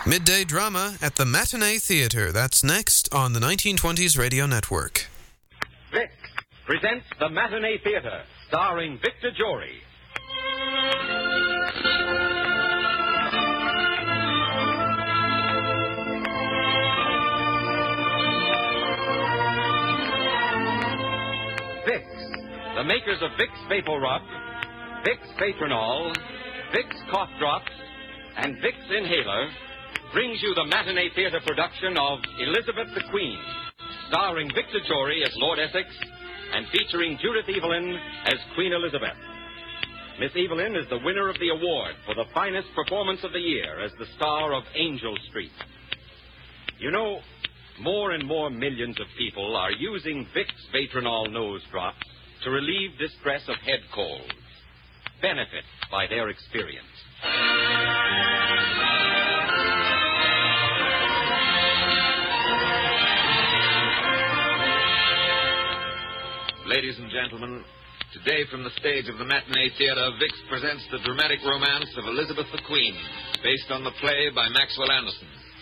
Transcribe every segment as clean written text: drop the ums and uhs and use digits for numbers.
Midday drama at the Matinee Theatre. That's next on the 1920s Radio Network. Vic presents the Matinee Theatre, starring Victor Jory. Vicks, the makers of Vicks Vapor Rub, Vicks Vatronol, Vicks Cough Drops, and Vicks Inhaler, brings you the Matinee Theatre production of Elizabeth the Queen, starring Victor Jory as Lord Essex and featuring Judith Evelyn as Queen Elizabeth. Miss Evelyn is the winner of the award for the finest performance of the year as the star of Angel Street. You know, more and more millions of people are using Vicks Vatronol nose drops to relieve distress of head colds. Benefit by their experience. Ladies and gentlemen, today from the stage of the Matinee Theatre, Vicks presents the dramatic romance of Elizabeth the Queen, based on the play by Maxwell Anderson.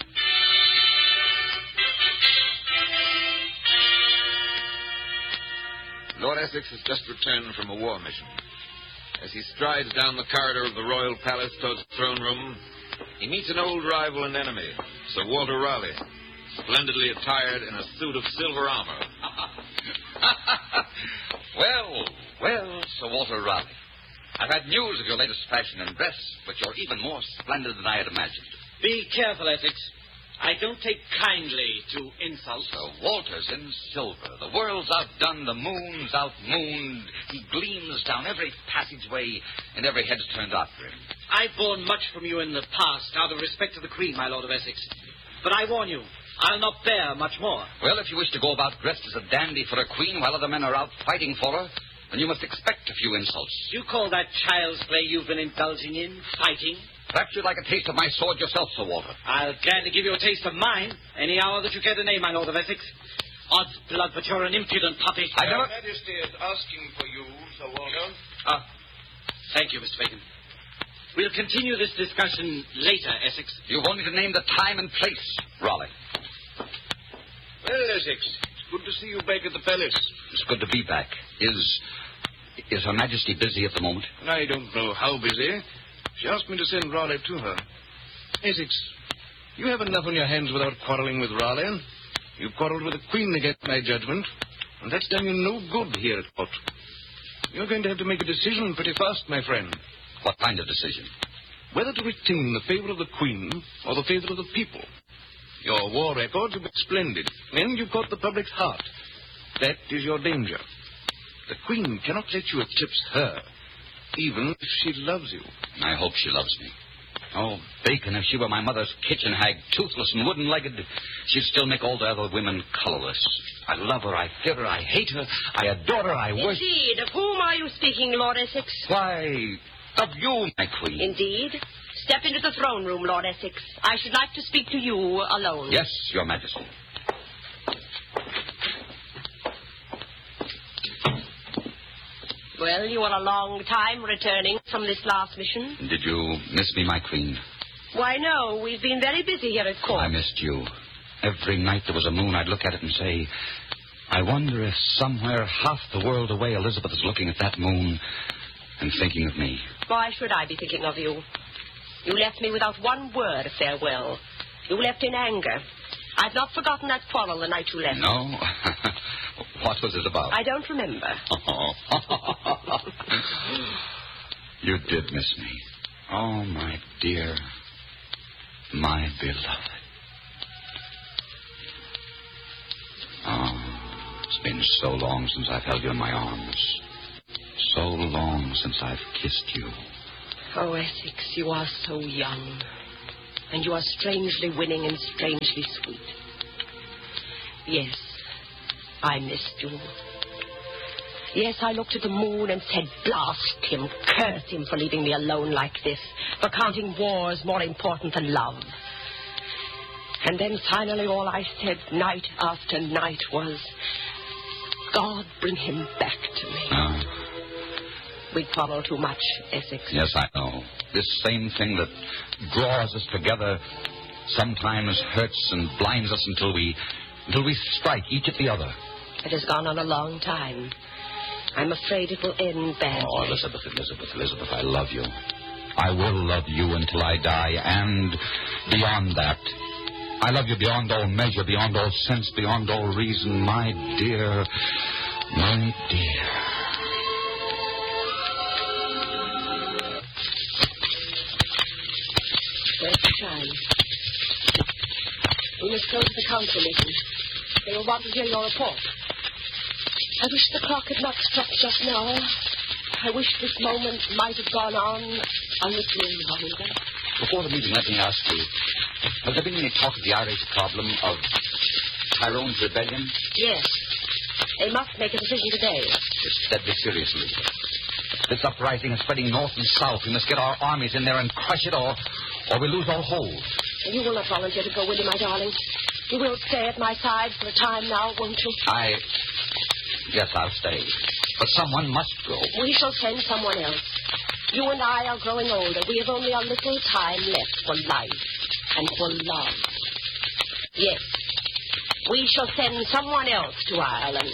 Lord Essex has just returned from a war mission. As he strides down the corridor of the royal palace towards the throne room, he meets an old rival and enemy, Sir Walter Raleigh, splendidly attired in a suit of silver armor. Well, Sir Walter Raleigh. I've had news of your latest fashion and dress, but you're even more splendid than I had imagined. Be careful, Essex. I don't take kindly to insults. Sir Walter's in silver. The world's outdone, the moon's outmooned. He gleams down every passageway, and every head's turned after him. I've borne much from you in the past, out of respect to the Queen, my Lord of Essex. But I warn you, I'll not bear much more. Well, if you wish to go about dressed as a dandy for a queen while other men are out fighting for her, then you must expect a few insults. You call that child's play you've been indulging in, fighting? Perhaps you'd like a taste of my sword yourself, Sir Walter. I'll gladly give you a taste of mine, any hour that you care to name, my Lord of Essex. Odds blood, but you're an impudent puppy. Your Majesty is asking for you, Sir Walter. Thank you, Mr. Bacon. We'll continue this discussion later, Essex. You've only to name the time and place, Raleigh. Well, Essex, it's good to see you back at the palace. It's good to be back. Is Her Majesty busy at the moment? I don't know how busy. She asked me to send Raleigh to her. Essex, you have enough on your hands without quarreling with Raleigh. You quarreled with the Queen against my judgment, and that's done you no good here at court. You're going to have to make a decision pretty fast, my friend. What kind of decision? Whether to retain the favor of the Queen or the favor of the people. Your war records have been splendid, and you've caught the public's heart. That is your danger. The Queen cannot let you eclipse her, even if she loves you. I hope she loves me. Oh, Bacon, if she were my mother's kitchen hag, toothless and wooden-legged, she'd still make all the other women colorless. I love her, I fear her, I hate her, I adore her, I worship... Indeed. Of whom are you speaking, Lord Essex? Why, of you, my queen. Indeed. Step into the throne room, Lord Essex. I should like to speak to you alone. Yes, Your Majesty. Well, you are a long time returning from this last mission. Did you miss me, my queen? Why, no. We've been very busy here at court. I missed you. Every night there was a moon, I'd look at it and say, I wonder if somewhere half the world away Elizabeth is looking at that moon and thinking of me. Why should I be thinking of you? You left me without one word of farewell. You left in anger. I've not forgotten that quarrel the night you left. No? What was it about? I don't remember. You did miss me. Oh, my dear, my beloved. Oh, it's been so long since I've held you in my arms. So long since I've kissed you. Oh, Essex, you are so young. And you are strangely winning and strangely sweet. Yes, I missed you. Yes, I looked at the moon and said, blast him, curse him for leaving me alone like this, for counting wars more important than love. And then finally all I said night after night was, God, bring him back to me. No. We quarrel too much, Essex. Yes, I know. This same thing that draws us together sometimes hurts and blinds us until we strike each at the other. It has gone on a long time. I'm afraid it will end badly. Oh, Elizabeth, I love you. I will love you until I die, and beyond that. I love you beyond all measure, beyond all sense, beyond all reason, my dear, my dear. Where's the time? We must go to the council meeting. They will want to hear your report. I wish the clock had not struck just now. I wish this moment might have gone on a little longer. Before the meeting, let me ask you, has there been any talk of the Irish problem of Tyrone's rebellion? Yes. They must make a decision today. It's deadly seriously. This uprising is spreading north and south. We must get our armies in there and crush it, or we lose our hold. You will not volunteer to go with me, my darling. You will stay at my side for a time now, won't you? Yes, I'll stay. But someone must go. We shall send someone else. You and I are growing older. We have only a little time left for life and for love. Yes, we shall send someone else to Ireland.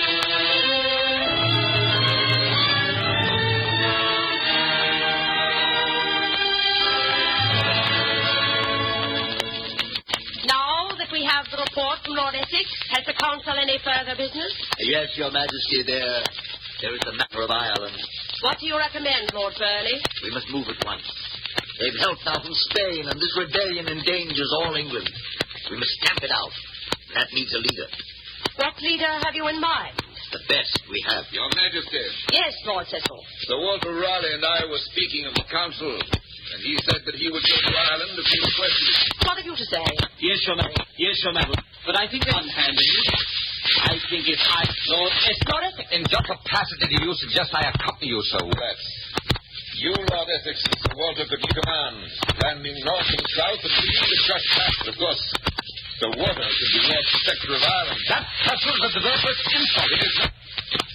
Now that we have the report from Lord Essex, has the Council any further business? Yes, Your Majesty, there is the matter of Ireland. What do you recommend, Lord Burley? We must move at once. They've help now from Spain, and this rebellion endangers all England. We must stamp it out. That needs a leader. What leader have you in mind? The best we have. Your Majesty, Yes, Lord Cecil. Sir Walter Raleigh and I were speaking of the council, and he said that he would go to Ireland if he requested it. What have you to say? Yes, Your Majesty. Yes, Your Majesty. But I think unhanded. I think if I... Lord Essex. In what capacity do you suggest I accompany you, sir? That's... You, Lord Essex, and Sir Walter could command, landing north and south and leading the crush past. Of course, Sir Walter could be Lord Protector of Ireland. That settles the developer's insult. It is...